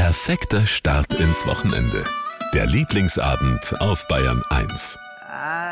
perfekter Start ins Wochenende. Der Lieblingsabend auf Bayern 1.